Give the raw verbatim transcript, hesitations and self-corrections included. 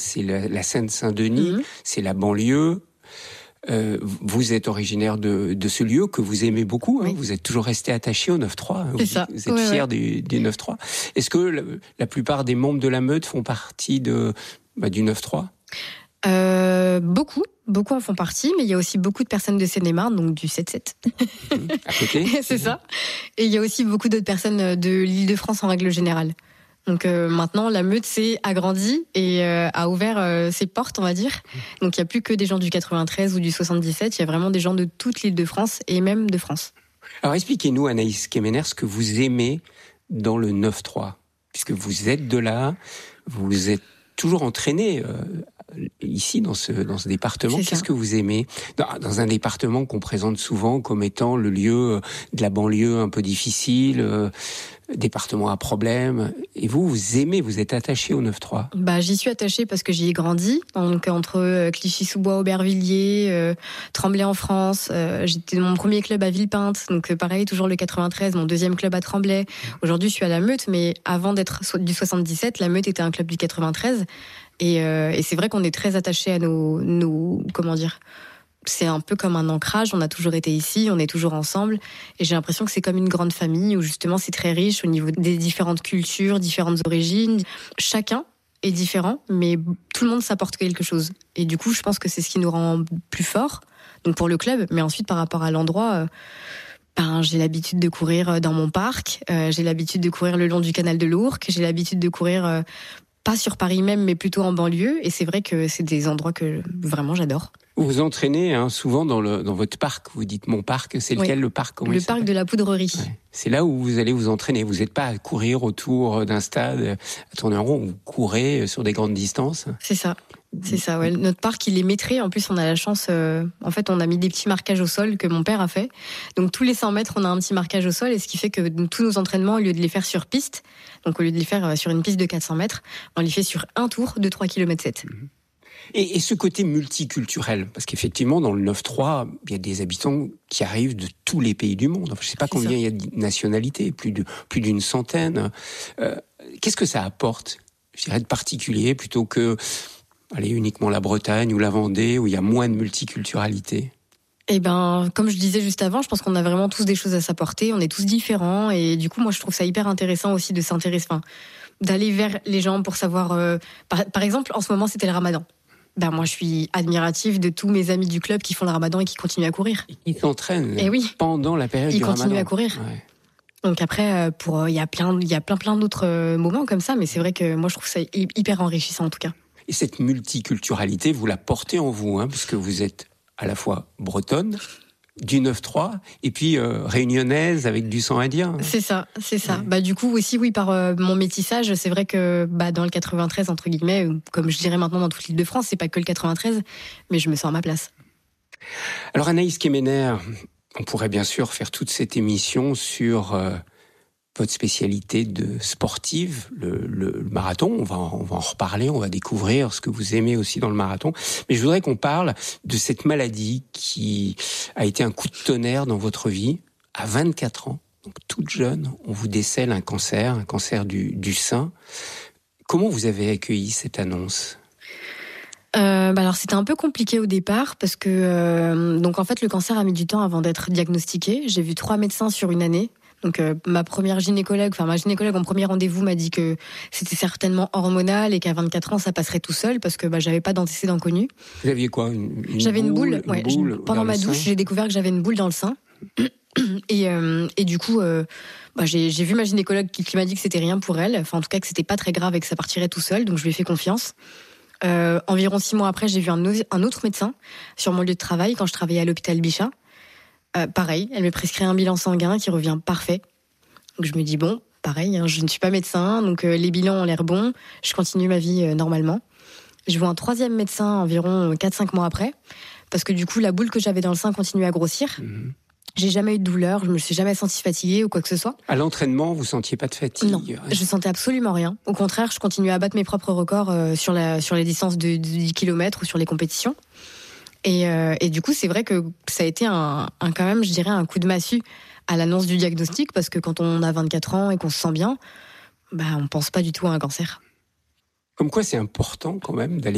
C'est la, la Seine-Saint-Denis, mmh. c'est la banlieue. Euh, vous êtes originaire de, de ce lieu que vous aimez beaucoup. Hein. Oui. Vous êtes toujours resté attaché au neuf trois. Hein. C'est vous, ça. Vous êtes ouais, fier ouais. du, du neuf trois. Est-ce que la, la plupart des membres de la meute font partie de, bah, du neuf trois ? Euh, beaucoup, beaucoup en font partie, mais il y a aussi beaucoup de personnes de Seine-et-Marne, donc du sept sept. Mmh, à côté. C'est mmh. ça. Et il y a aussi beaucoup d'autres personnes de l'Île-de-France en règle générale. Donc euh, maintenant, la meute s'est agrandie et euh, a ouvert euh, ses portes, on va dire. Donc il n'y a plus que des gens du quatre-vingt-treize ou du soixante-dix-sept, il y a vraiment des gens de toute l'Île-de-France et même de France. Alors expliquez-nous, Anaïs Kemener, ce que vous aimez dans le neuf trois, puisque vous êtes de là, vous êtes toujours entraîné euh, ici dans ce dans ce département. C'est Qu'est-ce ça. que vous aimez dans, dans un département qu'on présente souvent comme étant le lieu de la banlieue un peu difficile, euh, département à problème. Et vous, vous aimez, vous êtes attaché au neuf trois. Bah, j'y suis attachée parce que j'y ai grandi. Donc entre Clichy-sous-Bois, Aubervilliers, euh, Tremblay en France. Euh, j'étais dans mon premier club à Villepinte. Donc pareil, toujours le quatre-vingt-treize. Mon deuxième club à Tremblay. Aujourd'hui, je suis à la Meute, mais avant d'être du soixante-dix-sept, la Meute était un club du quatre-vingt-treize. Et, euh, et c'est vrai qu'on est très attachés à nos, nos, comment dire, c'est un peu comme un ancrage. On a toujours été ici, on est toujours ensemble. Et j'ai l'impression que c'est comme une grande famille où justement c'est très riche au niveau des différentes cultures, différentes origines. Chacun est différent, mais tout le monde s'apporte quelque chose. Et du coup, je pense que c'est ce qui nous rend plus forts. Donc pour le club, mais ensuite par rapport à l'endroit. Euh, Ben, j'ai l'habitude de courir dans mon parc. Euh, j'ai l'habitude de courir le long du canal de l'Ourcq. J'ai l'habitude de courir. Euh, Pas sur Paris même, mais plutôt en banlieue. Et c'est vrai que c'est des endroits que vraiment j'adore. Vous vous entraînez hein, souvent dans, le, dans votre parc. Vous dites mon parc, c'est lequel oui. le parc comment Le parc de la Poudrerie. Ouais. C'est là où vous allez vous entraîner. Vous n'êtes pas à courir autour d'un stade, à tourner en rond. Vous courez sur des grandes distances. C'est ça. C'est ça, ouais. Notre parc, il est maîtrisé. En plus, on a la chance... Euh, en fait, on a mis des petits marquages au sol que mon père a fait. Donc, tous les cent mètres, on a un petit marquage au sol. Et ce qui fait que tous nos entraînements, au lieu de les faire sur piste, donc au lieu de les faire sur une piste de quatre cents mètres, on les fait sur un tour de trois kilomètres sept. Et, et ce côté multiculturel, parce qu'effectivement, dans le neuf trois, il y a des habitants qui arrivent de tous les pays du monde. Enfin, je ne sais pas C'est combien ça. il y a de nationalités, plus, de, plus d'une centaine. Euh, qu'est-ce que ça apporte, je dirais, de particulier, plutôt que... Allez, uniquement la Bretagne ou la Vendée, où il y a moins de multiculturalité? Eh ben, comme je disais juste avant, je pense qu'on a vraiment tous des choses à s'apporter, on est tous différents, et du coup, moi, je trouve ça hyper intéressant aussi de s'intéresser, enfin, d'aller vers les gens pour savoir, euh, par, par exemple, en ce moment, c'était le Ramadan. Ben, moi, je suis admirative de tous mes amis du club qui font le Ramadan et qui continuent à courir. Ils s'entraînent et oui. pendant la période Ils du Ramadan. Ils continuent à courir. Ouais. Donc après, pour, il y a plein, il y a plein, plein d'autres moments comme ça, mais c'est vrai que moi, je trouve ça hyper enrichissant, en tout cas. Et cette multiculturalité, vous la portez en vous, hein, puisque vous êtes à la fois bretonne, du neuf trois, et puis euh, réunionnaise avec du sang indien. C'est ça, c'est ça. Ouais. Bah du coup aussi, oui, par euh, mon métissage, c'est vrai que bah dans le quatre-vingt-treize entre guillemets, comme je dirais maintenant dans toute l'Île-de-France, c'est pas que le quatre-vingt-treize, mais je me sens à ma place. Alors Anaïs Kemener, on pourrait bien sûr faire toute cette émission sur euh, votre spécialité de sportive, le, le, le marathon. On va, on va en reparler, on va découvrir ce que vous aimez aussi dans le marathon. Mais je voudrais qu'on parle de cette maladie qui a été un coup de tonnerre dans votre vie. À vingt-quatre ans, donc toute jeune, on vous décèle un cancer, un cancer du, du sein. Comment vous avez accueilli cette annonce ? Euh, bah alors c'était un peu compliqué au départ parce que euh, donc en fait le cancer a mis du temps avant d'être diagnostiqué. J'ai vu trois médecins sur une année. Donc euh, ma première gynécologue, enfin ma gynécologue en premier rendez-vous m'a dit que c'était certainement hormonal et qu'à vingt-quatre ans ça passerait tout seul parce que bah j'avais pas d'antécédents connus. Vous aviez quoi, une, une J'avais une boule. Une ouais, boule pendant ma douche, j'ai découvert que j'avais une boule dans le sein. Et, euh, et du coup, euh, bah, j'ai, j'ai vu ma gynécologue qui, qui m'a dit que c'était rien pour elle. Enfin, en tout cas, que c'était pas très grave et que ça partirait tout seul. Donc je lui ai fait confiance. Euh, environ six mois après, j'ai vu un, un autre médecin sur mon lieu de travail quand je travaillais à l'hôpital Bichat. Euh, pareil, elle me prescrit un bilan sanguin qui revient parfait. Donc je me dis bon, pareil, hein, je ne suis pas médecin, donc euh, les bilans ont l'air bons, je continue ma vie euh, normalement. Je vois un troisième médecin environ quatre cinq mois après, parce que du coup la boule que j'avais dans le sein continuait à grossir. Mmh. J'ai jamais eu de douleur, je me suis jamais sentie fatiguée ou quoi que ce soit. À l'entraînement, vous sentiez pas de fatigue? Non, je sentais absolument rien. Au contraire, je continuais à battre mes propres records euh, sur la sur les distances de, de dix kilomètres ou sur les compétitions. Et, euh, et du coup, c'est vrai que ça a été un, un quand même, je dirais, un coup de massue à l'annonce du diagnostic, parce que quand on a vingt-quatre ans et qu'on se sent bien, bah on pense pas du tout à un cancer. Comme quoi, c'est important quand même d'aller